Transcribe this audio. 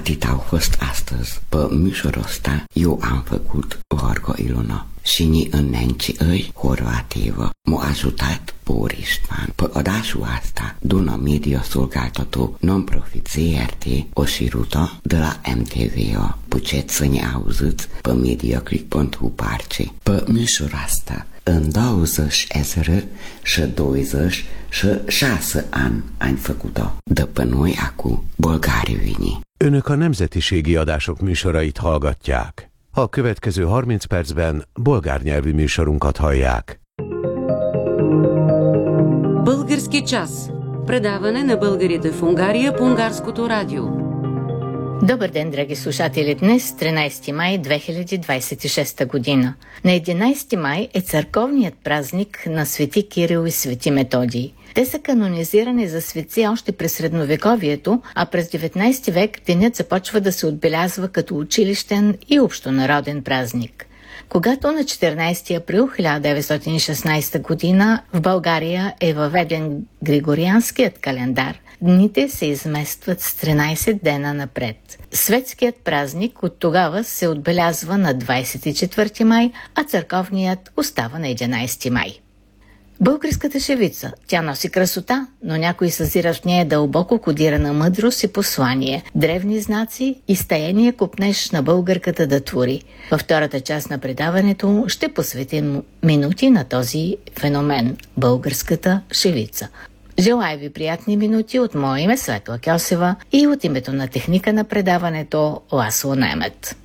Atât au fost astăzi. Pe mișorul ăsta eu am făcut Varga Ilona. Și ni înnenci îi Horvativa m-a ajutat Borisman. Pe odașul asta, Duna Media Szolgáltató non-profit ZRT o șirută de la MTV-a. Puceți să ne auziți pe mediaclick.hu parce. Pe mișorul asta, în 2026 ani făcut-o. De pe noi acum bolgári. Önök a nemzetiségi adások műsorait hallgatják. A következő 30 percben bolgár nyelvű műsorunkat hallják. Български час. Предаване на българите в Унгария по Унгарското радио. Добър ден, драги слушатели! Днес, 13 май 2026 година. На 11 май е църковният празник на свети Кирил и свети Методий. Те са канонизирани за светци още през средновековието, а през 19 век денят започва да се отбелязва като училищен и общонароден празник. Когато на 14 април 1916 година в България е въведен Григорианският календар, дните се изместват с 13 дена напред. Светският празник от тогава се отбелязва на 24 май, а църковният остава на 11 май. Българската шевица. Тя носи красота, но някой съзира в нея дълбоко кодирана мъдрост и послание, древни знаци и стаения копнеж на българката да твори. Във втората част на предаването ще посветим минути на този феномен – българската шевица. Желая ви приятни минути от мое име Светла Кьосева и от името на техника на предаването Ласло Немет.